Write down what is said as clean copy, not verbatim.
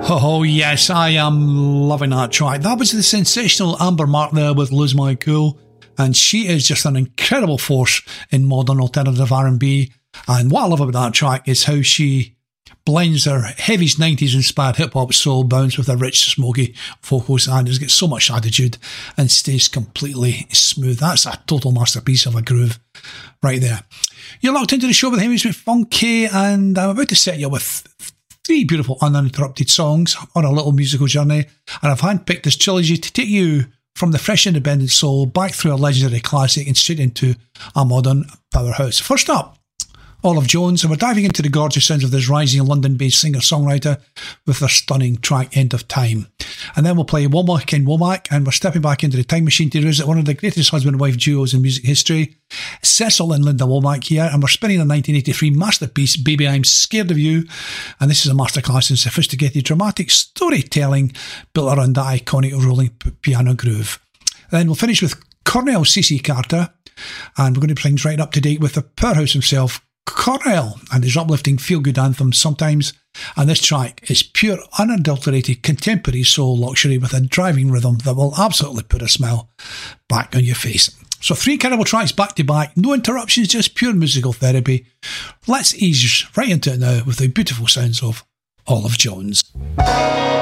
Oh yes, I am loving that track. That was the sensational Amber Mark there with Lose My Cool, and she is just an incredible force in modern alternative R&B. And what I love about that track is how she blends her heavies 90s inspired hip hop soul bounce with her rich smoky vocals, and just gets so much attitude and stays completely smooth. That's a total masterpiece of a groove right there. You're locked into the show with Henry Smith Funky, and I'm about to set you up with 3 beautiful uninterrupted songs on a little musical journey, and I've handpicked this trilogy to take you from the fresh independent soul back through a legendary classic and straight into a modern powerhouse. First up, Olive Jones, and we're diving into the gorgeous sounds of this rising London-based singer-songwriter with their stunning track End of Time. And then we'll play Womack and Womack, and we're stepping back into the time machine to revisit one of the greatest husband-wife duos in music history, Cecil and Linda Womack here, and we're spinning a 1983 masterpiece, Baby I'm Scared of You, and this is a masterclass in sophisticated dramatic storytelling built around that iconic rolling piano groove. And then we'll finish with Cornell CC Carter, and we're going to bring things right up to date with the powerhouse himself, Cornell, and his uplifting feel-good anthem Sometimes, and this track is pure unadulterated contemporary soul luxury with a driving rhythm that will absolutely put a smile back on your face. So 3 incredible tracks back to back, no interruptions, just pure musical therapy. Let's ease right into it now with the beautiful sounds of Olive Jones.